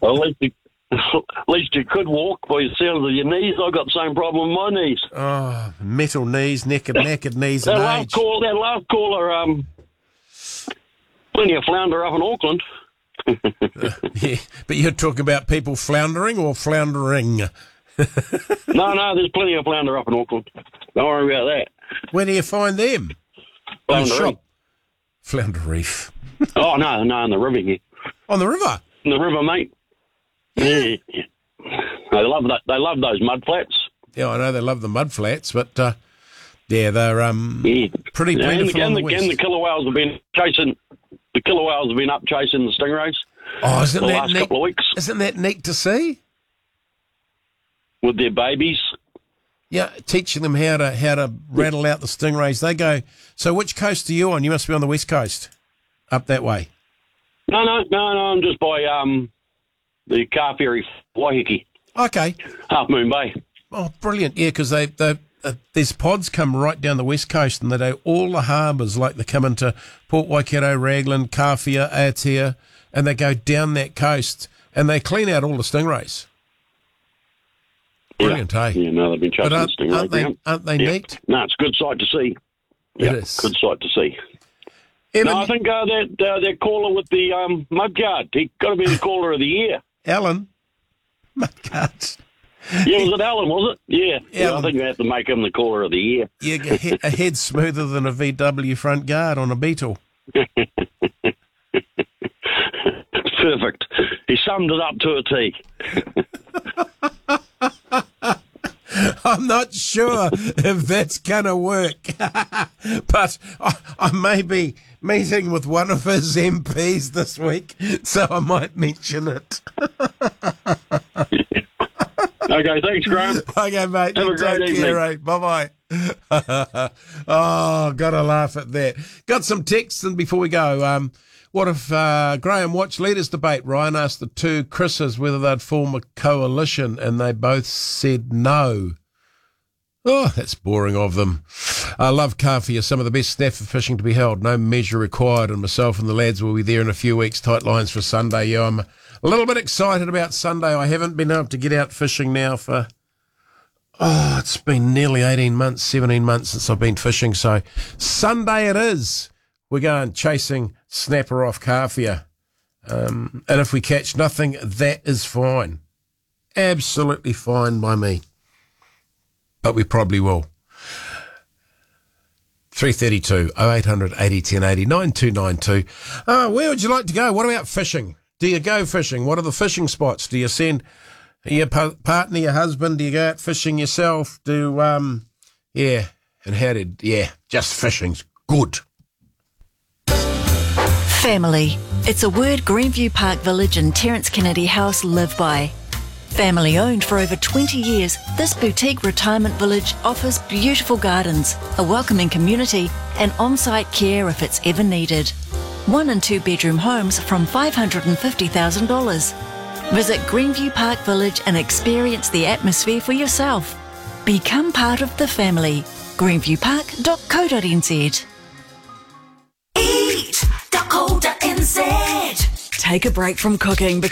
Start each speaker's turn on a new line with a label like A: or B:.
A: Well, at least you could walk by the sound of your knees. I've got the same problem with my knees.
B: Oh, metal knees, naked knees and age.
A: That last caller, plenty of flounder up in Auckland.
B: Yeah, but you're talking about people floundering or floundering?
A: No, there's plenty of flounder up in Auckland. Don't worry about that.
B: Where do you find them?
A: Flounder Reef.
B: Flounder Reef.
A: Oh, no, in the river here.
B: On the river?
A: In the river, mate. Yeah. They love that. They love those mud flats.
B: Yeah, I know they love the mud flats, but they're pretty plentiful on the west.
A: And the killer whales have been chasing. The killer whales have been up chasing the stingrays.
B: Oh, isn't
A: the
B: that
A: last
B: neat?
A: Couple of weeks.
B: Isn't that neat to see?
A: With their babies.
B: Yeah, teaching them how to rattle out the stingrays. They go. So, which coast are you on? You must be on the west coast, up that way.
A: No. I'm just by the car ferry, Waiheke.
B: Okay.
A: Half Moon Bay.
B: Oh, brilliant! Yeah, because these pods come right down the west coast, and they do all the harbours. Like they come into Port Waikato, Raglan, Kawhia, Aotea, and they go down that coast, and they clean out all the stingrays. Brilliant,
A: yeah.
B: hey?
A: Yeah, no, they've been chasing the stingray.
B: Aren't they neat?
A: No, it's a good sight to see.
B: It is.
A: Good sight to see.
B: Evan,
A: no, I think that caller with the mudguard, he got to be the caller of the year.
B: Alan? Mudguards.
A: Yeah, was it Alan, was it? Yeah, I think they have to make him the caller of the year.
B: Yeah, a head smoother than a VW front guard on a Beetle.
A: Perfect. He summed it up to a T.
B: I'm not sure if that's going to work, but I may be meeting with one of his MPs this week, so I might mention it.
A: Okay, thanks, Graham.
B: Okay, mate.
A: Have a great evening.
B: Right? Bye-bye. Oh, gotta laugh at that. Got some texts in before we go. What if Graham watched leaders debate? Ryan asked the two Chris's whether they'd form a coalition, and they both said no. Oh, that's boring of them. I love Kawhia, some of the best snapper fishing to be held. No measure required, and myself and the lads will be there in a few weeks. Tight lines for Sunday. Yeah, I'm a little bit excited about Sunday. I haven't been able to get out fishing now for, it's been nearly 18 months, 17 months since I've been fishing. So Sunday it is. We're going chasing snapper off Kawhia. And if we catch nothing, that is fine. Absolutely fine by me. But we probably will. 332 0800 80 10 80 9292. Where would you like to go? What about fishing? Do you go fishing? What are the fishing spots? Do you send your partner, your husband? Do you go out fishing yourself? And just fishing's good.
C: Family. It's a word Greenview Park Village and Terence Kennedy House live by. Family owned for over 20 years, this boutique retirement village offers beautiful gardens, a welcoming community, and on-site care if it's ever needed. 1 and 2 bedroom homes from $550,000. Visit Greenview Park Village and experience the atmosphere for yourself. Become part of the family. greenviewpark.co.nz.
D: Eat.co.nz. Take a break from cooking because